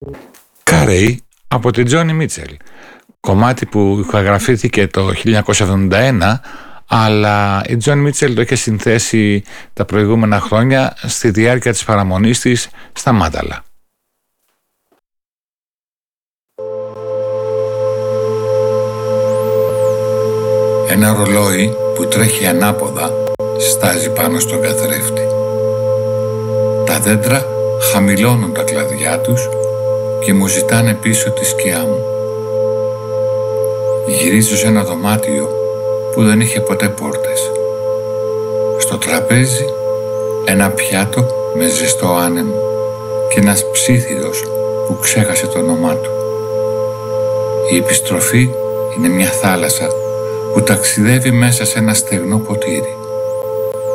Carey από την Τζόνι Μίτσελ. Κομμάτι που ηχογραφήθηκε το 1971, αλλά η Τζόνι Μίτσελ το είχε συνθέσει τα προηγούμενα χρόνια στη διάρκεια της παραμονής της στα Μάνταλα. Ένα ρολόι που τρέχει ανάποδα στάζει πάνω στον καθρέφτη. Τα δέντρα χαμηλώνουν τα κλαδιά τους και μου ζητάνε πίσω τη σκιά μου. Γυρίζω σε ένα δωμάτιο που δεν είχε ποτέ πόρτες. Στο τραπέζι ένα πιάτο με ζεστό άνεμο και ένας ψίθυρος που ξέχασε το όνομά του. Η επιστροφή είναι μια θάλασσα που ταξιδεύει μέσα σε ένα στεγνό ποτήρι.